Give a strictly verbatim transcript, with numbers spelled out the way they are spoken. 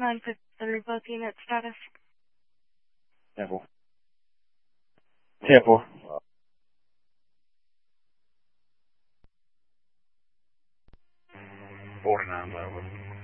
calling for the revoke unit status. Temple. Temple. forty-nine level.